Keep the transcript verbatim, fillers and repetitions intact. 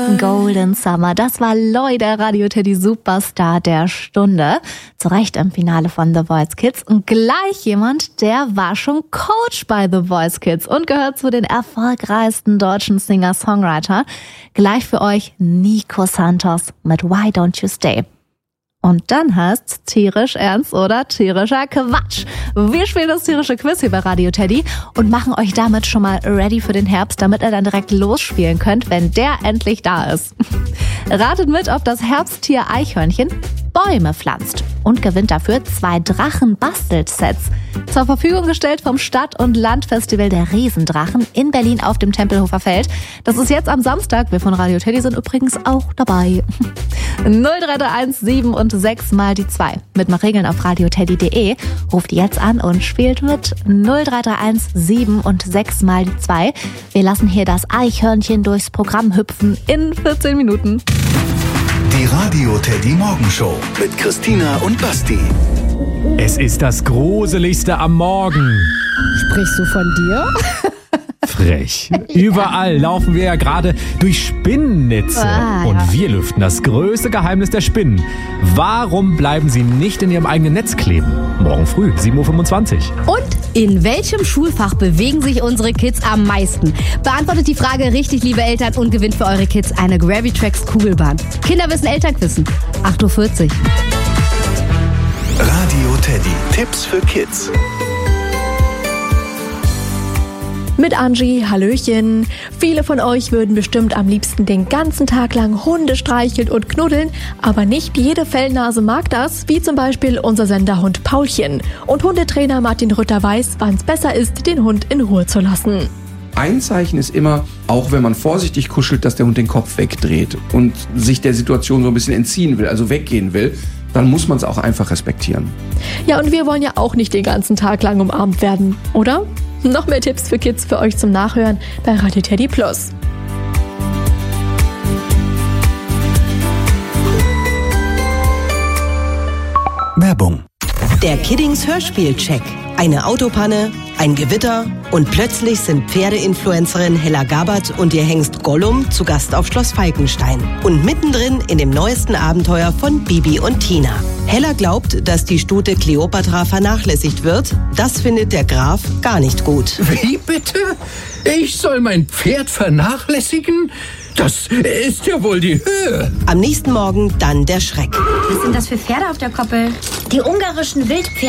Golden Summer. Das war Loy, der Radio Teddy Superstar der Stunde. Zu Recht im Finale von The Voice Kids. Und gleich jemand, der war schon Coach bei The Voice Kids und gehört zu den erfolgreichsten deutschen Singer-Songwriter. Gleich für euch Nico Santos mit Why Don't You Stay. Und dann heißt's tierisch ernst oder tierischer Quatsch. Wir spielen das tierische Quiz hier bei Radio Teddy und machen euch damit schon mal ready für den Herbst, damit ihr dann direkt losspielen könnt, wenn der endlich da ist. Ratet mit, ob das Herbsttier Eichhörnchen Bäume pflanzt und gewinnt dafür zwei Drachen-Bastelsets. Zur Verfügung gestellt vom Stadt- und Landfestival der Riesendrachen in Berlin auf dem Tempelhofer Feld. Das ist jetzt am Samstag. Wir von Radio Teddy sind übrigens auch dabei. null drei drei eins sieben und sechs mal die zwei. Mit mal Regeln auf radioteddy punkt de. Ruft jetzt an und spielt mit null drei drei eins sieben und sechs mal die zwei. Wir lassen hier das Eichhörnchen durchs Programm hüpfen in vierzehn Minuten. Die Radio Teddy Morgenshow mit Christina und Basti. Es ist das Gruseligste am Morgen. Sprichst du von dir? Frech. Überall laufen wir ja gerade durch Spinnennetze. Ah, ja. Und wir lüften das größte Geheimnis der Spinnen. Warum bleiben sie nicht in ihrem eigenen Netz kleben? Morgen früh, sieben Uhr fünfundzwanzig. Und in welchem Schulfach bewegen sich unsere Kids am meisten? Beantwortet die Frage richtig, liebe Eltern, und gewinnt für eure Kids eine Gravitrax Kugelbahn. Kinderwissen, Elternquissen. acht Uhr vierzig. Radio Teddy. Tipps für Kids. Mit Angie, Hallöchen. Viele von euch würden bestimmt am liebsten den ganzen Tag lang Hunde streicheln und knuddeln, aber nicht jede Fellnase mag das, wie zum Beispiel unser Senderhund Paulchen. Und Hundetrainer Martin Rütter weiß, wann es besser ist, den Hund in Ruhe zu lassen. Ein Zeichen ist immer, auch wenn man vorsichtig kuschelt, dass der Hund den Kopf wegdreht und sich der Situation so ein bisschen entziehen will, also weggehen will, dann muss man es auch einfach respektieren. Ja, und wir wollen ja auch nicht den ganzen Tag lang umarmt werden, oder? Noch mehr Tipps für Kids für euch zum Nachhören bei Radio Teddy Plus. Werbung. Der Kiddings Hörspielcheck. Eine Autopanne, ein Gewitter und plötzlich sind Pferdeinfluencerin Hella Gabbard und ihr Hengst Gollum zu Gast auf Schloss Falkenstein. Und mittendrin in dem neuesten Abenteuer von Bibi und Tina. Hella glaubt, dass die Stute Kleopatra vernachlässigt wird. Das findet der Graf gar nicht gut. Wie bitte? Ich soll mein Pferd vernachlässigen? Das ist ja wohl die Höhe. Am nächsten Morgen dann der Schreck. Was sind das für Pferde auf der Koppel? Die ungarischen Wildpferde.